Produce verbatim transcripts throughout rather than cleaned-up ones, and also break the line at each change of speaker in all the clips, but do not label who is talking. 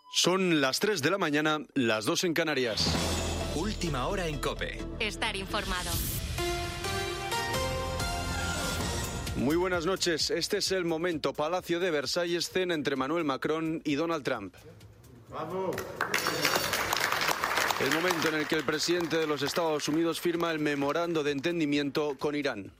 Son las tres de la mañana, las dos en Canarias.
Última hora en COPE.
Estar informado.
Muy buenas noches. Este es el momento. Palacio de Versalles, cena entre Emmanuel Macron y Donald Trump.
¡Vamos!
El momento en el que el presidente de los Estados Unidos firma el memorando de entendimiento con Irán.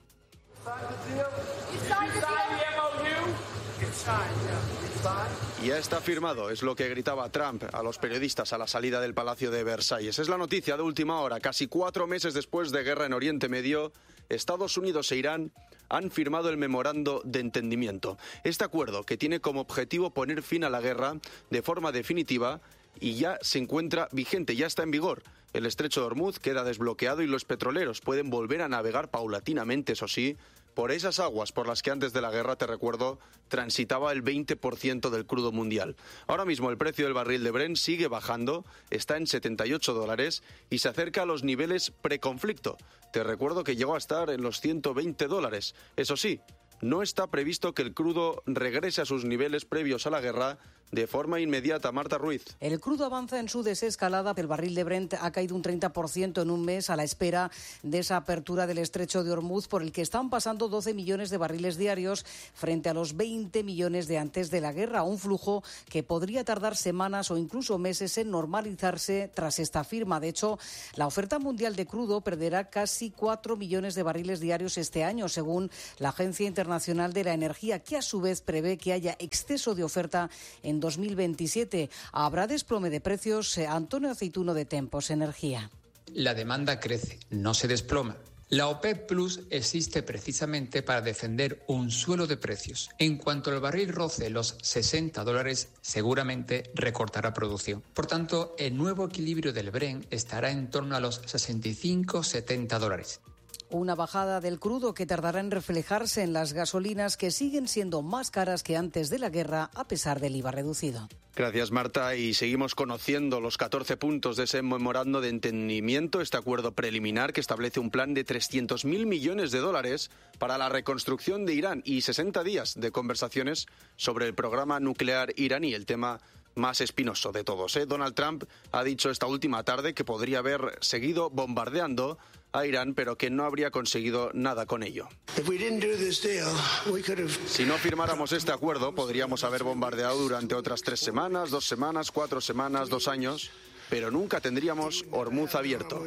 Ya está firmado, es lo que gritaba Trump a los periodistas a la salida del Palacio de Versalles. Es la noticia de última hora. Casi cuatro meses después de guerra en Oriente Medio, Estados Unidos e Irán han firmado el memorando de entendimiento. Este acuerdo, que tiene como objetivo poner fin a la guerra de forma definitiva, y ya se encuentra vigente, ya está en vigor. El estrecho de Hormuz queda desbloqueado y los petroleros pueden volver a navegar paulatinamente, eso sí, por esas aguas por las que antes de la guerra, te recuerdo, transitaba el veinte por ciento del crudo mundial. Ahora mismo el precio del barril de Brent sigue bajando, está en setenta y ocho dólares y se acerca a los niveles preconflicto. Te recuerdo que llegó a estar en los ciento veinte dólares. Eso sí, no está previsto que el crudo regrese a sus niveles previos a la guerra de forma inmediata. Marta Ruiz.
El crudo avanza en su desescalada. El barril de Brent ha caído un treinta por ciento en un mes a la espera de esa apertura del estrecho de Hormuz, por el que están pasando doce millones de barriles diarios frente a los veinte millones de antes de la guerra. Un flujo que podría tardar semanas o incluso meses en normalizarse tras esta firma. De hecho, la oferta mundial de crudo perderá casi cuatro millones de barriles diarios este año, según la Agencia Internacional de la Energía, que a su vez prevé que haya exceso de oferta en dos mil veintisiete. Habrá desplome de precios. Antonio Aceituno, de Tempos Energía.
La demanda crece, no se desploma. La OPEP Plus existe precisamente para defender un suelo de precios. En cuanto el barril roce los sesenta dólares, seguramente recortará producción. Por tanto, el nuevo equilibrio del Brent estará en torno a los sesenta y cinco a setenta dólares.
Una bajada del crudo que tardará en reflejarse en las gasolinas, que siguen siendo más caras que antes de la guerra a pesar del I V A reducido.
Gracias, Marta. Y seguimos conociendo los catorce puntos de ese memorando de entendimiento, este acuerdo preliminar que establece un plan de trescientos mil millones de dólares para la reconstrucción de Irán y sesenta días de conversaciones sobre el programa nuclear iraní, el tema más espinoso de todos, ¿eh? Donald Trump ha dicho esta última tarde que podría haber seguido bombardeando a Irán, pero que no habría conseguido nada con ello. Si no firmáramos este acuerdo, podríamos haber bombardeado durante otras tres semanas, dos semanas, cuatro semanas, dos años, pero nunca tendríamos Hormuz abierto.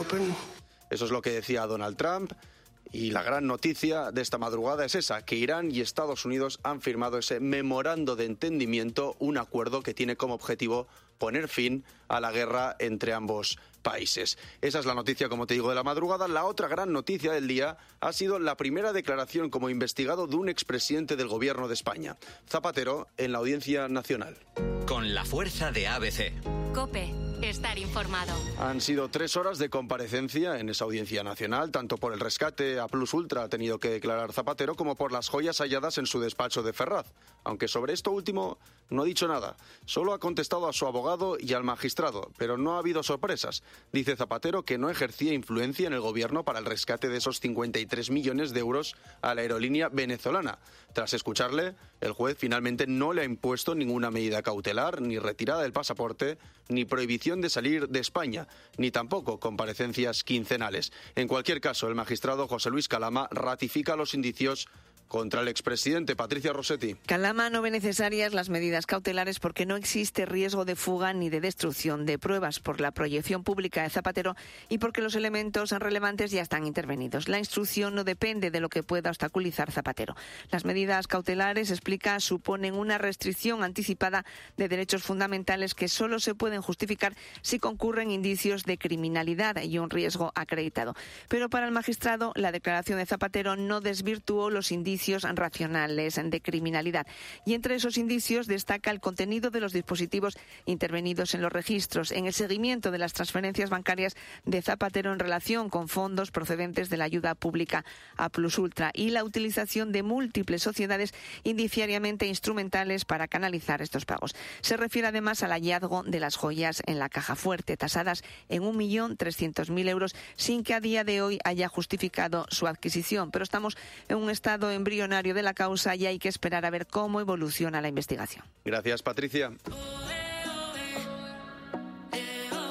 Eso es lo que decía Donald Trump. Y la gran noticia de esta madrugada es esa, que Irán y Estados Unidos han firmado ese memorando de entendimiento, un acuerdo que tiene como objetivo poner fin a la guerra entre ambos países. Esa es la noticia, como te digo, de la madrugada. La otra gran noticia del día ha sido la primera declaración como investigado de un expresidente del gobierno de España, Zapatero, en la Audiencia Nacional.
Con la fuerza de A B C.
COPE. Estar informado.
Han sido tres horas de comparecencia en esa Audiencia Nacional, tanto por el rescate a Plus Ultra ha tenido que declarar Zapatero, como por las joyas halladas en su despacho de Ferraz. Aunque sobre esto último no ha dicho nada. Solo ha contestado a su abogado y al magistrado, pero no ha habido sorpresas. Dice Zapatero que no ejercía influencia en el gobierno para el rescate de esos cincuenta y tres millones de euros a la aerolínea venezolana. Tras escucharle, el juez finalmente no le ha impuesto ninguna medida cautelar, ni retirada del pasaporte, ni prohibición de salir de España, ni tampoco comparecencias quincenales. En cualquier caso, el magistrado José Luis Calama ratifica los indicios contra el expresidente. Patricia Rossetti.
Calama no ve necesarias las medidas cautelares porque no existe riesgo de fuga ni de destrucción de pruebas por la proyección pública de Zapatero y porque los elementos relevantes ya están intervenidos. La instrucción no depende de lo que pueda obstaculizar Zapatero. Las medidas cautelares, explica, suponen una restricción anticipada de derechos fundamentales que solo se pueden justificar si concurren indicios de criminalidad y un riesgo acreditado. Pero para el magistrado, la declaración de Zapatero no desvirtuó los indicios racionales de criminalidad. Y entre esos indicios destaca el contenido de los dispositivos intervenidos en los registros, en el seguimiento de las transferencias bancarias de Zapatero en relación con fondos procedentes de la ayuda pública a Plus Ultra y la utilización de múltiples sociedades indiciariamente instrumentales para canalizar estos pagos. Se refiere además al hallazgo de las joyas en la caja fuerte, tasadas en un millón trescientos mil euros, sin que a día de hoy haya justificado su adquisición. Pero estamos en un estado en embrionario de la causa y hay que esperar a ver cómo evoluciona la investigación.
Gracias, Patricia.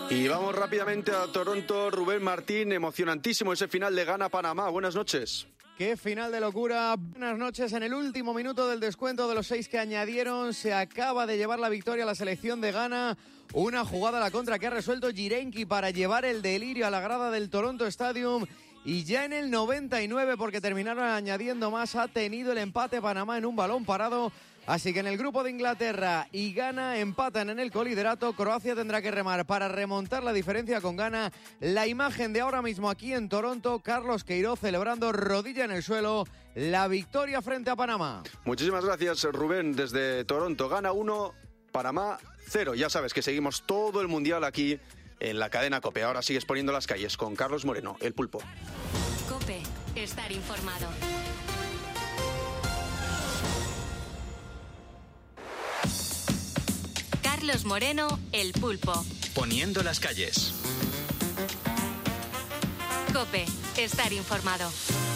Y vamos rápidamente a Toronto. Rubén Martín, emocionantísimo ese final de Ghana-Panamá. Buenas noches.
¡Qué final de locura! Buenas noches. En el último minuto del descuento de los seis que añadieron, se acaba de llevar la victoria a la selección de Ghana. Una jugada a la contra que ha resuelto Jirenki para llevar el delirio a la grada del Toronto Stadium. Y ya en el noventa y nueve, porque terminaron añadiendo más, ha tenido el empate Panamá en un balón parado. Así que en el grupo de Inglaterra y Ghana empatan en el coliderato. Croacia tendrá que remar para remontar la diferencia con Ghana. La imagen de ahora mismo aquí en Toronto, Carlos Queiroz celebrando rodilla en el suelo la victoria frente a Panamá.
Muchísimas gracias, Rubén, desde Toronto. Ghana uno, Panamá cero. Ya sabes que seguimos todo el Mundial aquí en la cadena COPE. Ahora sigues poniendo las calles con Carlos Moreno, el Pulpo.
COPE, estar informado. Carlos Moreno, el Pulpo.
Poniendo las calles.
COPE, estar informado.